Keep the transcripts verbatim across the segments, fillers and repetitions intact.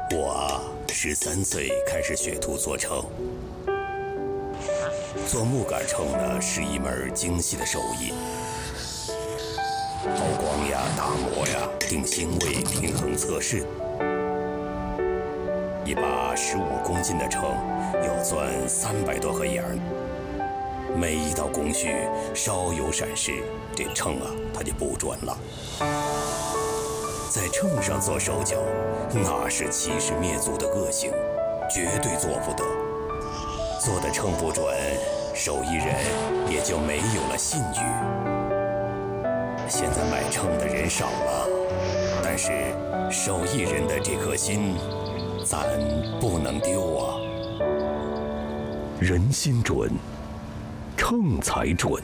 我啊，十三岁开始学徒做秤。做木杆秤呢，是一门精细的手艺，抛光呀、打磨呀、定星位、平衡测试。一把十五公斤的秤要钻三百多个眼儿，每一道工序稍有闪失，这秤啊它就不准了。在秤上做手脚，那是欺师灭祖的恶行，绝对做不得。做的秤不准，手艺人也就没有了信誉。现在买秤的人少了，但是手艺人的这颗心，咱不能丢啊。人心准，秤才准。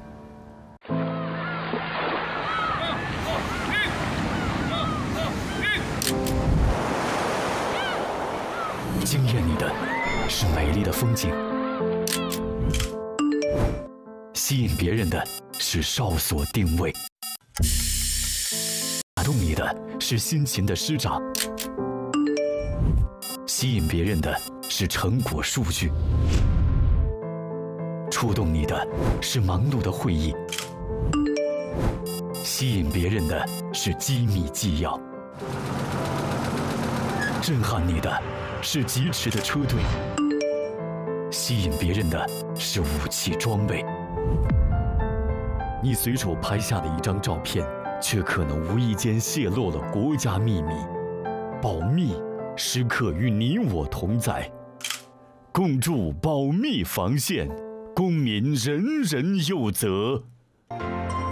惊艳你的是美丽的风景，吸引别人的是哨所定位，打动你的是辛勤的施展，吸引别人的是成果数据，触动你的是忙碌的会议，吸引别人的是机密纪要，震撼你的是疾驰的车队，吸引别人的是武器装备。你随手拍下的一张照片，却可能无意间泄露了国家秘密。保密时刻与你我同在，共筑保密防线，公民人人有责。